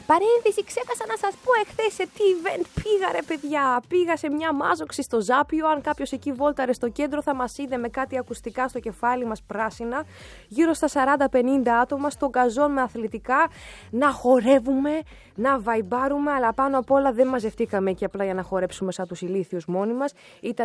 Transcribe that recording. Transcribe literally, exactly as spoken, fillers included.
Παρένθεση, ξέχασα να σας πω εχθές σε τι event πήγα ρε παιδιά. Πήγα σε μια μάζοξη στο Ζάπιο. Αν κάποιος εκεί βόλταρε στο κέντρο θα μας είδε με κάτι ακουστικά στο κεφάλι μας πράσινα. Γύρω στα σαράντα πενήντα άτομα στο γκαζόν με αθλητικά. Να χορεύουμε, να βαϊμπάρουμε. Αλλά πάνω απ' όλα δεν μαζευτήκαμε εκεί απλά για να χορέψουμε σαν τους ηλίθιους μόνοι μας. Ήταν